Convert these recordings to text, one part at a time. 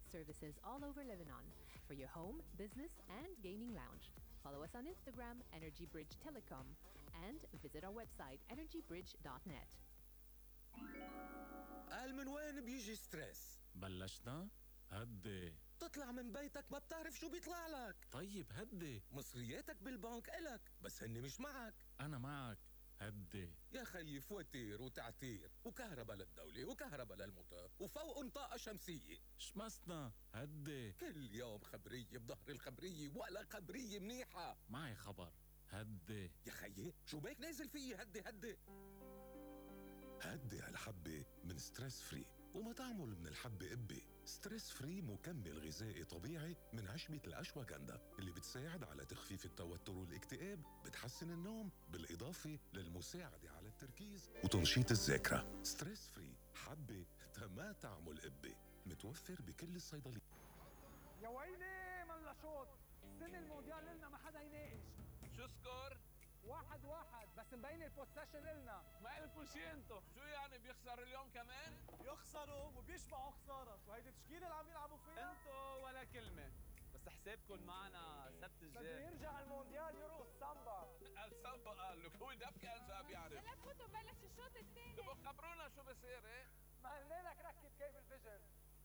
services all over Lebanon for your home, business, and gaming lounge. Follow us on Instagram, Energy Bridge Telecom, and visit our website, energybridge.net. قال من وين بيجي ستريس؟ بلشنا؟ هدي. تطلع من بيتك ما بتعرف شو بيطلع لك. طيب هدي. مصرياتك بالبنك إلك بس هن مش معك. أنا معك. هدي. يا خيي فواتير وتعتير وكهرباء للدولة وكهرباء للموتور وفوقن طاقة شمسية. شمسنا. هدي. كل يوم خبرية بظهر الخبرية ولا خبرية منيحة. معي خبر. هدي. يا خيي شو بيك نازل فيي هدي هدي. هدي هالحبة من ستريس فري وما تعمل من الحبة قبة. ستريس فري مكمل غذائي طبيعي من عشبة الأشواغندا اللي بتساعد على تخفيف التوتر والاكتئاب، بتحسن النوم، بالإضافة للمساعدة على التركيز وتنشيط الذاكرة. ستريس فري حبة ما تعمل قبة، متوفر بكل الصيدليات. يا ويلي ملا شوط، سن المونديال لنا ما حدا يناقش. شو سكور؟ 1-1 بس مبين البوسيشن لنا. ما قلتوا شي انتو، شو يعني بيخسر اليوم كمان؟ يخسروا وبيشبعوا خساره، شو هيدي التشكيله اللي عم يلعبوا فيها؟ انتو ولا كلمة، بس حسابكم معنا السبت بده الجاي. يرجع المونديال يرقص سامبا. السامبا قال لك هو دبكة قال بيعرف. يلا فوتوا بلش الشوط الثاني. تبقوا خبرونا شو بصير ايه؟ ما قلنا لك ركب كيبل فيجن.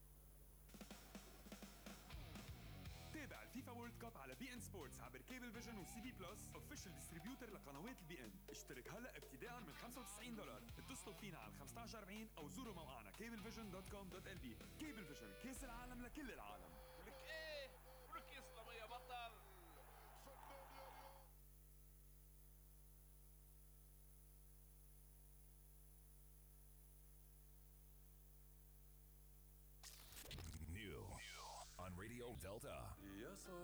تابع الفيفا وورلد كاب على بي ان سبورتس عبر كيبل فيجن وسي بي بلس اوفيشال ديستريبيوتر لقنوات البي ان. اشترك هلا ابتداء من $95. اتصلوا فينا على 1540 او زوروا موقعنا cablevision.com.lb. كيبل فيجن، كاس العالم لكل العالم. ولك ايه؟ ولك يسلم يا بطل. New on Radio Delta. يا صار